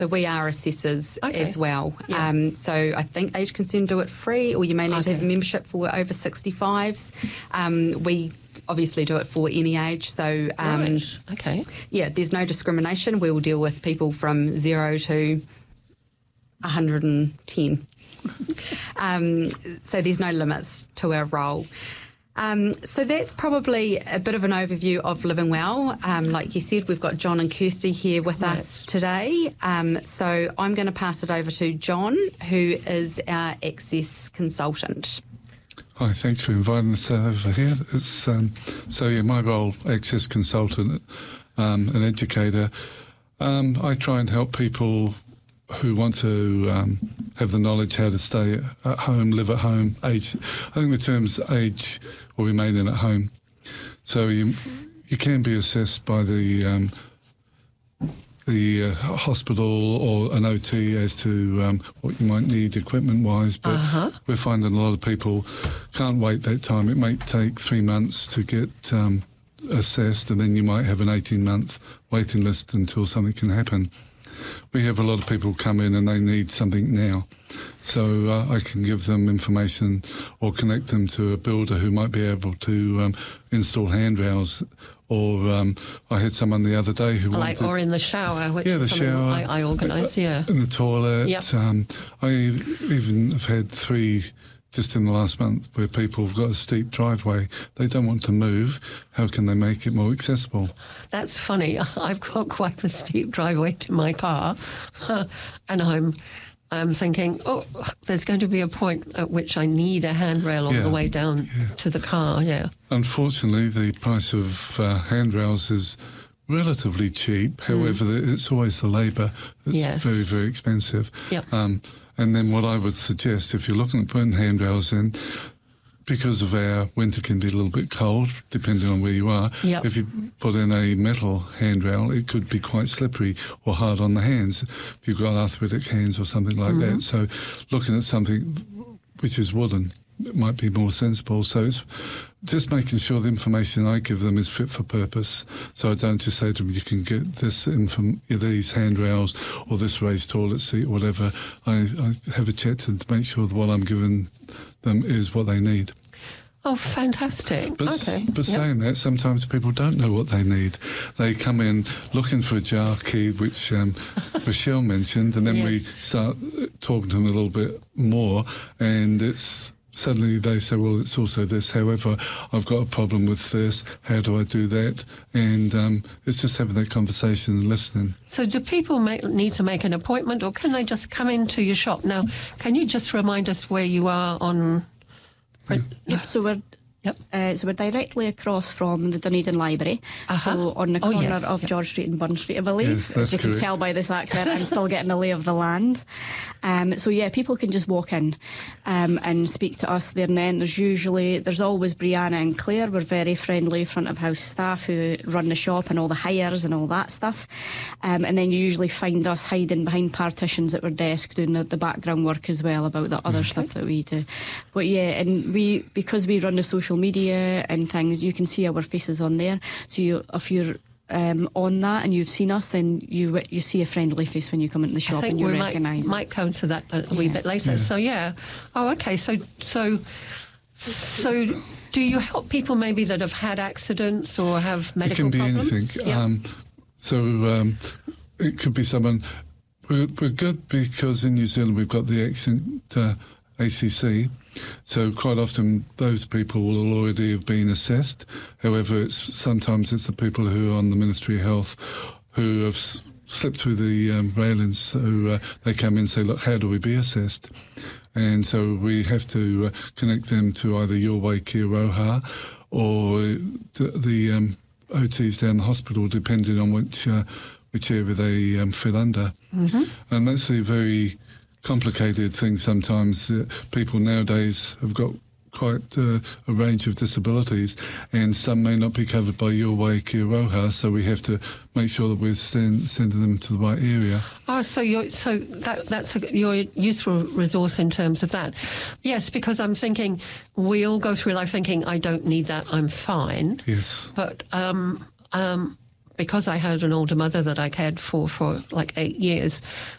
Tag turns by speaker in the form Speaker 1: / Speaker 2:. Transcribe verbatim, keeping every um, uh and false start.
Speaker 1: So we are assessors
Speaker 2: Okay.
Speaker 1: as well.
Speaker 2: Yeah.
Speaker 1: Um, so I think Age Concern do it free, or you may need to have
Speaker 2: Okay.
Speaker 1: a membership for over sixty-fives. Um, we obviously do it for any age. So um,
Speaker 2: Right. Okay.
Speaker 1: yeah, there's no discrimination. We will deal with people from zero to one hundred ten. um, so there's no limits to our role. Um, so that's probably a bit of an overview of Living Well. Um, like you said, we've got John and Kirsty here with
Speaker 2: Right.
Speaker 1: us today. Um, so I'm going to pass it over to John, who is our Access consultant.
Speaker 3: Hi, thanks for inviting us over here. It's um, so yeah, my role, Access consultant, um, an educator. Um, I try and help people who want to um, have the knowledge how to stay at home, live at home, age. I think the term's age or remain in at home. So you you can be assessed by the um, the uh, hospital or an O T as to um, what you might need equipment-wise, but
Speaker 2: Uh-huh.
Speaker 3: we're finding a lot of people can't wait that time. It may take three months to get um, assessed, and then you might have an eighteen-month waiting list until something can happen. We have a lot of people come in and they need something now. So uh, I can give them information or connect them to a builder who might be able to um, install handrails. Or um, I had someone the other day who
Speaker 2: Like,
Speaker 3: wanted...
Speaker 2: or in the shower, which
Speaker 3: yeah, the
Speaker 2: is something
Speaker 3: shower.
Speaker 2: I, I organise, yeah.
Speaker 3: In the toilet.
Speaker 2: Yep.
Speaker 3: Um, I even have had three just in the last month where people have got a steep driveway. They don't want to move. How can they make it more accessible?
Speaker 2: That's funny. I've got quite a steep driveway to my car, and I'm I'm thinking, oh, there's going to be a point at which I need a handrail on
Speaker 3: Yeah,
Speaker 2: the way down
Speaker 3: yeah.
Speaker 2: to the car, yeah.
Speaker 3: Unfortunately, the price of uh, handrails is relatively cheap. However, it's always the labour that's
Speaker 2: Yes.
Speaker 3: very, very expensive.
Speaker 2: Yep.
Speaker 3: Um, and then what I would suggest, if you're looking at putting handrails in, because of our winter can be a little bit cold, depending on where you are,
Speaker 2: Yep.
Speaker 3: if you put in a metal handrail, it could be quite slippery or hard on the hands if you've got arthritic hands or something like
Speaker 2: Mm-hmm.
Speaker 3: that. So looking at something which is wooden, it might be more sensible. So it's just making sure the information I give them is fit for purpose. So I don't just say to them, you can get this inform- these handrails or this raised toilet seat or whatever. I, I have a chat to them to make sure that what I'm giving them is what they need.
Speaker 2: Oh, fantastic.
Speaker 3: But,
Speaker 2: okay.
Speaker 3: but
Speaker 2: Yep.
Speaker 3: saying that, sometimes people don't know what they need. They come in looking for a jar key, which um, Rochelle mentioned, and then we
Speaker 2: Yes.
Speaker 3: start talking to them a little bit more, and it's suddenly they say, well, it's also this. However, I've got a problem with this. How do I do that? And um, it's just having that conversation and listening.
Speaker 2: So do people make, need to make an appointment, or can they just come into your shop? Now, can you just remind us where you are on...
Speaker 4: Yep, so we're
Speaker 2: Yep.
Speaker 4: uh, so we're directly across from the Dunedin Library.
Speaker 2: Uh-huh.
Speaker 4: So on the
Speaker 2: Oh,
Speaker 4: corner
Speaker 2: yes,
Speaker 4: of
Speaker 2: yep.
Speaker 4: George Street and Burn Street, I believe.
Speaker 3: Yes, that's
Speaker 4: As you can
Speaker 3: correct.
Speaker 4: tell by this accent, I'm still getting the lay of the land. Um, so yeah, people can just walk in um, and speak to us there and then. There's usually, there's always Brianna and Claire. We're very friendly front of house staff who run the shop and all the hires and all that stuff. Um, and then you usually find us hiding behind partitions at our desk doing the, the background work as well about the other stuff that we do. But yeah, and we, because we run the social media and things, you can see our faces on there. So you, if you're um, on that and you've seen us, then you you see a friendly face when you come into the
Speaker 2: I
Speaker 4: shop
Speaker 2: think
Speaker 4: and you
Speaker 2: we might,
Speaker 4: recognise
Speaker 2: might
Speaker 4: it.
Speaker 2: come to that a, a wee
Speaker 4: Yeah.
Speaker 2: bit later. So, yeah. Oh, okay. So, so, so do you help people maybe that have had accidents or have medical
Speaker 3: it can be
Speaker 2: problems?
Speaker 3: anything.
Speaker 2: Yeah.
Speaker 3: Um, so um, it could be someone. We're, we're good because in New Zealand we've got the accident uh, A C C. So quite often those people will already have been assessed. However, it's sometimes it's the people who are on the Ministry of Health who have s- slipped through the um, railings. So uh, they come in and say, look, how do we be assessed? And so we have to uh, connect them to either Your Way Kia Roha or the, the um, O Ts down the hospital, depending on which uh, which area they um, fit under. Mm-hmm. And that's a very complicated thing sometimes. Uh, people nowadays have got quite uh, a range of disabilities, and some may not be covered by Your Way Kia Roha, so we have to make sure that we're send, sending them to the right area.
Speaker 2: Oh, so you're, so that, that's a, your useful resource in terms of that. Yes, because I'm thinking we all go through life thinking I don't need that, I'm fine.
Speaker 3: Yes.
Speaker 2: But um, um, because I had an older mother that I cared for for like eight years,